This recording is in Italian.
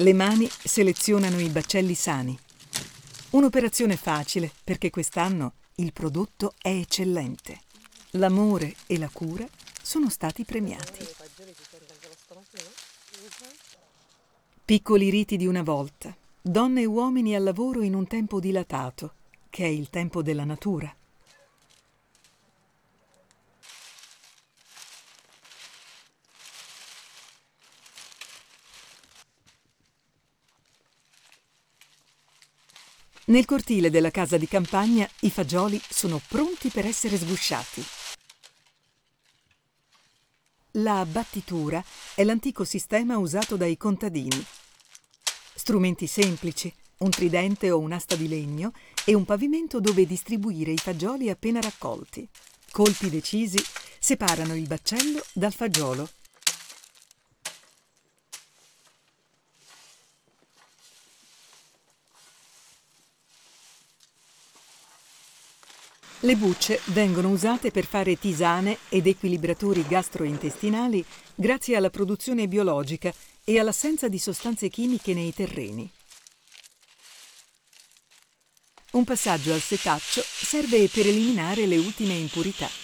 Le mani selezionano i baccelli sani. Un'operazione facile perché quest'anno il prodotto è eccellente. L'amore e la cura sono stati premiati. Piccoli riti di una volta, donne e uomini al lavoro in un tempo dilatato, che è il tempo della natura. Nel cortile della casa di campagna i fagioli sono pronti per essere sgusciati. La battitura è l'antico sistema usato dai contadini. Strumenti semplici, un tridente o un'asta di legno e un pavimento dove distribuire i fagioli appena raccolti. Colpi decisi separano il baccello dal fagiolo. Le bucce vengono usate per fare tisane ed equilibratori gastrointestinali grazie alla produzione biologica e all'assenza di sostanze chimiche nei terreni. Un passaggio al setaccio serve per eliminare le ultime impurità.